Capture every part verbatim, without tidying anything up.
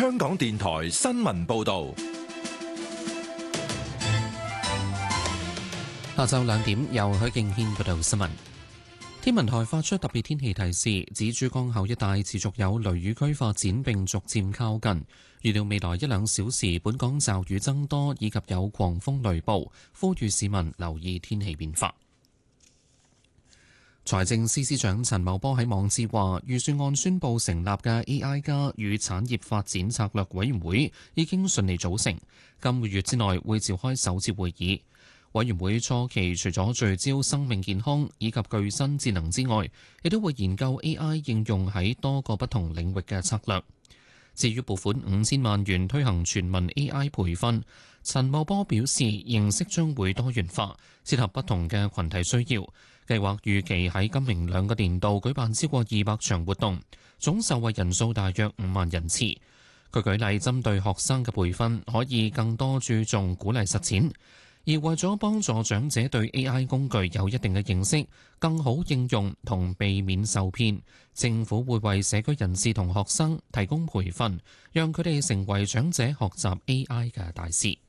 香港電台新聞報道。 下晝兩點，由許敬軒報道新聞。天文台發出特別天氣提示，指珠江口一帶持續有雷雨區發展並逐漸靠近，預料未來一兩小時本港驟雨增多，以及有狂風雷暴，呼籲市民留意天氣變化。財政司司長陳茂波喺網誌話，預算案宣布成立嘅 A I 加與產業發展策略委員會已經順利組成，今個月之內會召開首次會議。委員會初期除咗聚焦生命健康以及具新智能之外，亦都會研究 A I 應用喺多個不同領域嘅策略。至於撥款五千萬元推行全民 A I 培訓，陳茂波表示形式將會多元化，切合不同嘅群體需要。計劃預期喺今明兩個年度舉辦超過二百場活動，總受惠人數大約五萬人次。佢舉例針對學生嘅培訓，可以更多注重鼓勵實踐。而為咗幫助長者對 A I 工具有一定嘅認識，更好應用同避免受騙，政府會為社區人士同學生提供培訓，讓佢哋成為長者學習 A I 嘅大使。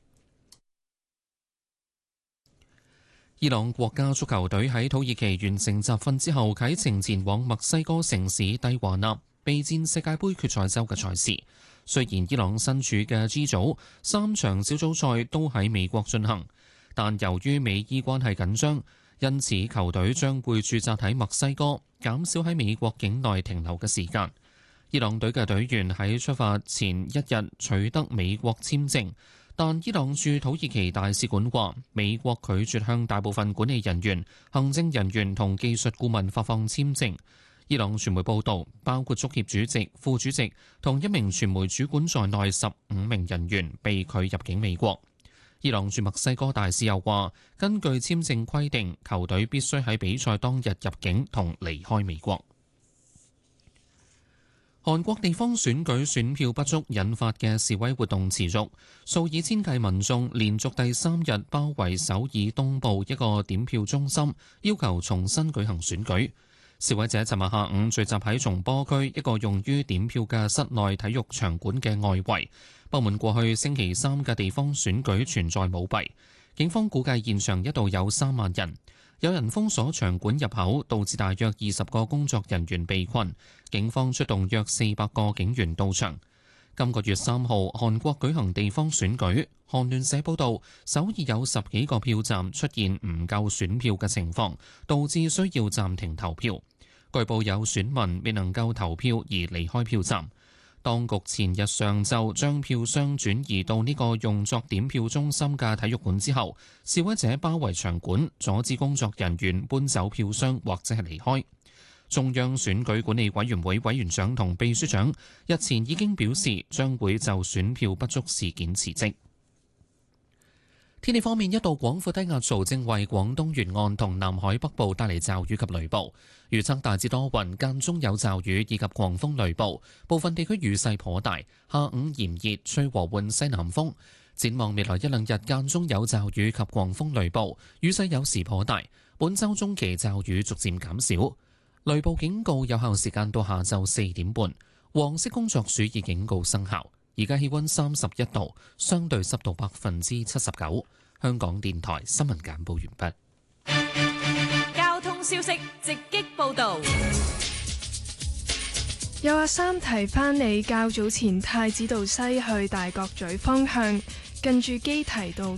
伊朗國家足球隊喺土耳其完成集訓之後，啟程前往墨西哥城市蒂華納備戰世界盃決賽周嘅賽事。雖然伊朗身處嘅 G 組三場小組賽都喺美國進行，但由於美伊關係緊張，因此球隊將會駐紮喺墨西哥，減少喺美國境內停留嘅時間。伊朗隊嘅隊員喺出發前一日取得美國簽證，但伊朗駐土耳其大使館話，美國拒絕向大部分管理人員、行政人員同技術顧問發放簽證。伊朗傳媒報道，包括足協主席、副主席同一名傳媒主管在內十五名人員被拒入境美國。伊朗駐墨西哥大使又話，根據簽證規定，球隊必須喺比賽當日入境同離開美國。韓國地方選舉選票不足引發嘅示威活動持續，數以千計民眾連續第三日包圍首爾東部一個點票中心，要求重新舉行選舉。示威者尋日下午聚集喺松坡區一個用於點票嘅室內體育場館嘅外圍，不滿過去星期三嘅地方選舉存在舞弊。警方估計現場一度有三萬人，有人封鎖場館入口，導致大約二十個工作人員被困。警方出動約四百個警員到場。今個月三號，韓國舉行地方選舉。韓聯社報導，首爾有十幾個票站出現唔夠選票嘅情況，導致需要暫停投票。據報有選民未能夠投票而離開票站。當局前日上晝將票箱轉移到呢個用作點票中心嘅體育館之後，示威者包圍場館，阻止工作人員搬走票箱或者係離開。中央選舉管理委員會委員長同秘書長日前已經表示，將會就選票不足事件辭職。天氣方面，一道廣闊低壓槽正為廣東沿岸同南海北部帶嚟驟雨及雷暴，預測大致多雲，間中有驟雨以及狂風雷暴，部分地區雨勢頗大。下午炎熱，吹和緩西南風。展望未來一兩日，間中有驟雨及狂風雷暴，雨勢有時頗大。本週中期驟雨逐漸減少，雷暴警告有效時間到下晝四點半。黃色工作暑熱警告生效。而家氣溫三十一度，相對濕度百分之七十九。香港電台新聞簡報完畢。交通消息直擊報道。 有阿三提翻你，較早前太子道西去大角咀方向，近住基堤道